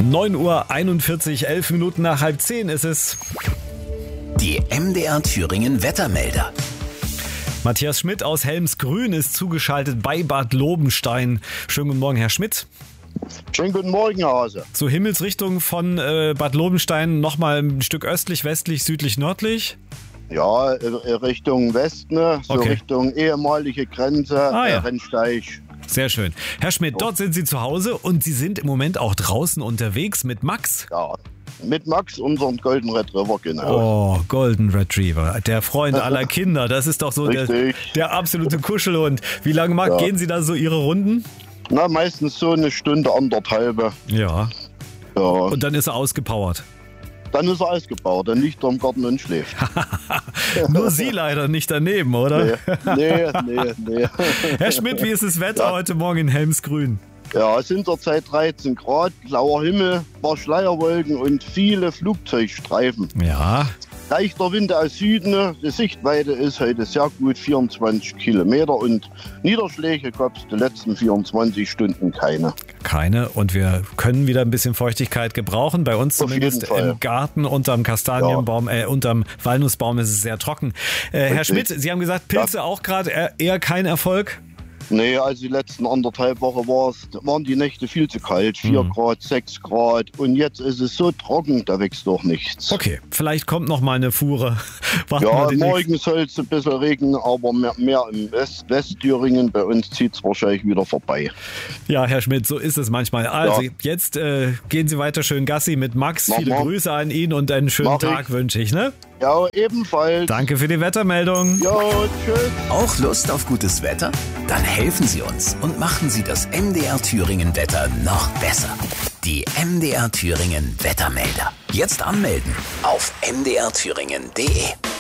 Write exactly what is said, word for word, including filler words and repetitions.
neun Uhr einundvierzig, elf Minuten nach halb zehn ist es. Die M D R Thüringen Wettermelder. Matthias Schmidt aus Helmsgrün ist zugeschaltet bei Bad Lobenstein. Schönen guten Morgen, Herr Schmidt. Schönen guten Morgen, Herr Hase. Zur Himmelsrichtung von äh, Bad Lobenstein nochmal ein Stück östlich, westlich, südlich, nördlich? Ja, Richtung Westen, ne? so Okay. Richtung ehemalige Grenze, Ah, ja. äh, Rennsteig. Sehr schön. Herr Schmidt, dort sind Sie zu Hause und Sie sind im Moment auch draußen unterwegs mit Max. Ja, mit Max, unserem Golden Retriever, genau. Oh, Golden Retriever, der Freund aller Kinder. Das ist doch so der, Richtig. der absolute Kuschelhund. Wie lange Marc, Ja. gehen Sie da so Ihre Runden? Na, meistens so eine Stunde, anderthalbe. Ja. Ja. Und dann ist er ausgepowert. Dann ist er ausgebaut, dann liegt er im Garten und schläft. Nur Sie leider nicht daneben, oder? Nee, nee, nee, nee. Herr Schmidt, wie ist das Wetter Ja. heute Morgen in Helmsgrün? Ja, es sind zurzeit dreizehn Grad, blauer Himmel, paar Schleierwolken und viele Flugzeugstreifen. Ja, Leichter Wind aus Süden, die Sichtweite ist heute sehr gut, vierundzwanzig Kilometer und Niederschläge gab es die letzten vierundzwanzig Stunden keine. keine. Und wir können wieder ein bisschen Feuchtigkeit gebrauchen. Bei uns Auf zumindest jeden Fall. im Garten unterm Kastanienbaum, äh, unterm Walnussbaum ist es sehr trocken. Äh, Herr Richtig. Schmidt, Sie haben gesagt, Pilze auch gerade eher, eher kein Erfolg? Nee, also die letzten anderthalb Wochen war's, waren die Nächte viel zu kalt, vier Mhm. Grad, sechs Grad und jetzt ist es so trocken, da wächst doch nichts. Okay, vielleicht kommt noch mal eine Fuhre. Warten Ja, wir den morgen soll es ein bisschen regnen, aber mehr, mehr im West Westthüringen. Bei uns zieht es wahrscheinlich wieder vorbei. nächsten- Ja, Herr Schmidt, so ist es manchmal. Also Ja. jetzt äh, gehen Sie weiter schön Gassi mit Max. Mach Viele mal. Grüße an ihn und einen schönen Mach Tag ich. wünsche ich. Ne? Ja, ebenfalls. Danke für die Wettermeldung. Ja, tschüss. Auch Lust auf gutes Wetter? Dann helfen Sie uns und machen Sie das M D R Thüringen Wetter noch besser. Die M D R Thüringen Wettermelder. Jetzt anmelden auf m d r thüringen punkt d e.